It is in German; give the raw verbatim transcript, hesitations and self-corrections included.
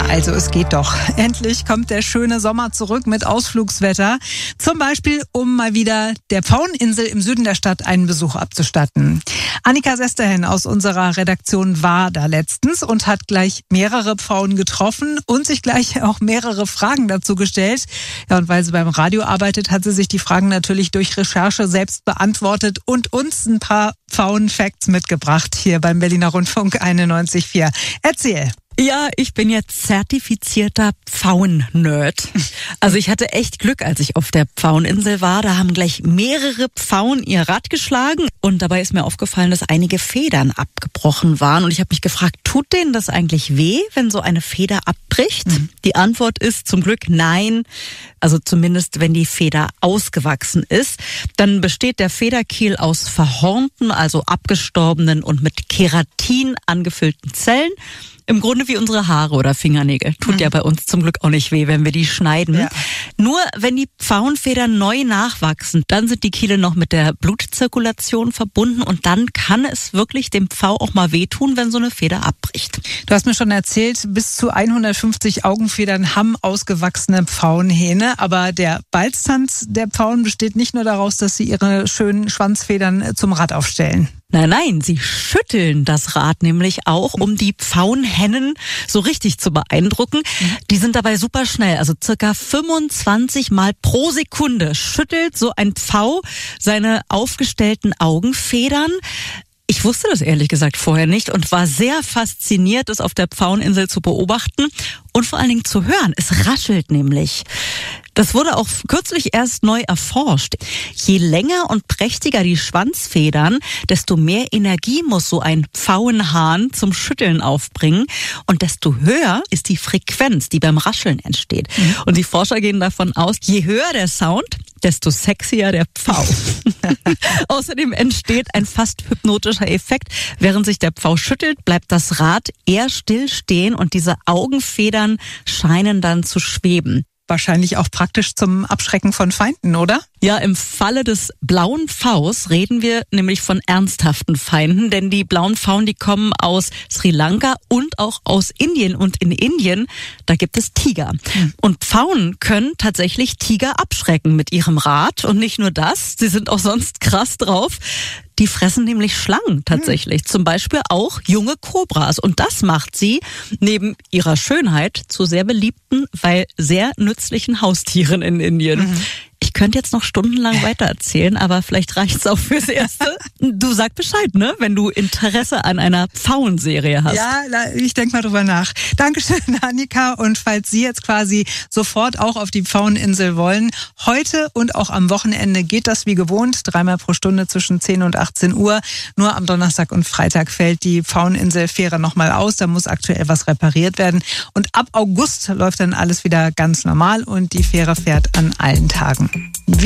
also es geht doch. Endlich kommt der schöne Sommer zurück mit Ausflugswetter. Zum Beispiel, um mal wieder der Pfaueninsel im Süden der Stadt einen Besuch abzustatten. Annika Sesterhen aus unserer Redaktion war da letztens und hat gleich mehrere Pfauen getroffen und sich gleich auch mehrere Fragen dazu gestellt. Ja, und weil sie beim Radio arbeitet, hat sie sich die Fragen natürlich durch Recherche selbst beantwortet und uns ein paar Pfauen-Facts mitgebracht hier beim Berliner Rundfunk einundneunzig Komma vier. Erzähl. Ja, ich bin jetzt zertifizierter Pfauen-Nerd. Also ich hatte echt Glück, als ich auf der Pfaueninsel war. Da haben gleich mehrere Pfauen ihr Rad geschlagen. Und dabei ist mir aufgefallen, dass einige Federn abgebrochen waren. Und ich habe mich gefragt, tut denen das eigentlich weh, wenn so eine Feder abbricht? Mhm. Die Antwort ist zum Glück nein. Also zumindest, wenn die Feder ausgewachsen ist. Dann besteht der Federkiel aus verhornten, also abgestorbenen und mit Keratin angefüllten Zellen. Im Grunde wie unsere Haare oder Fingernägel. Tut mhm. ja bei uns zum Glück auch nicht weh, wenn wir die schneiden. Ja. Nur wenn die Pfauenfedern neu nachwachsen, dann sind die Kiele noch mit der Blutzirkulation verbunden und dann kann es wirklich dem Pfau auch mal wehtun, wenn so eine Feder abbricht. Du hast mir schon erzählt, bis zu hundertfünfzig Augenfedern haben ausgewachsene Pfauenhähne, aber der Balztanz der Pfauen besteht nicht nur daraus, dass sie ihre schönen Schwanzfedern zum Rad aufstellen. Nein, nein, sie schütteln das Rad nämlich auch, um die Pfauenhennen so richtig zu beeindrucken. Mhm. Die sind dabei super schnell, also circa fünfundzwanzig Mal pro Sekunde schüttelt so ein Pfau seine aufgestellten Augenfedern. Ich wusste das ehrlich gesagt vorher nicht und war sehr fasziniert, das auf der Pfaueninsel zu beobachten und vor allen Dingen zu hören. Es raschelt nämlich. Das wurde auch kürzlich erst neu erforscht. Je länger und prächtiger die Schwanzfedern, desto mehr Energie muss so ein Pfauenhahn zum Schütteln aufbringen und desto höher ist die Frequenz, die beim Rascheln entsteht. Mhm. Und die Forscher gehen davon aus, je höher der Sound, desto sexier der Pfau. Außerdem entsteht ein fast hypnotischer Effekt. Während sich der Pfau schüttelt, bleibt das Rad eher still stehen und diese Augenfedern scheinen dann zu schweben. Wahrscheinlich auch praktisch zum Abschrecken von Feinden, oder? Ja, im Falle des blauen Pfaus reden wir nämlich von ernsthaften Feinden, denn die blauen Pfauen, die kommen aus Sri Lanka und auch aus Indien. Und in Indien, da gibt es Tiger. Mhm. Und Pfauen können tatsächlich Tiger abschrecken mit ihrem Rad. Und nicht nur das, sie sind auch sonst krass drauf. Die fressen nämlich Schlangen tatsächlich, mhm. zum Beispiel auch junge Kobras. Und das macht sie neben ihrer Schönheit zu sehr beliebten, weil sehr nützlichen Haustieren in Indien. Mhm. Ich könnte jetzt noch stundenlang weitererzählen, aber vielleicht reicht's auch fürs Erste. Du sag Bescheid, ne, wenn du Interesse an einer Pfauenserie hast. Ja, ich denke mal drüber nach. Dankeschön, Annika. Und falls Sie jetzt quasi sofort auch auf die Pfaueninsel wollen, heute und auch am Wochenende geht das wie gewohnt, dreimal pro Stunde zwischen zehn und achtzehn Uhr. Nur am Donnerstag und Freitag fällt die Pfaueninsel-Fähre nochmal aus. Da muss aktuell was repariert werden. Und ab August läuft dann alles wieder ganz normal und die Fähre fährt an allen Tagen. Wie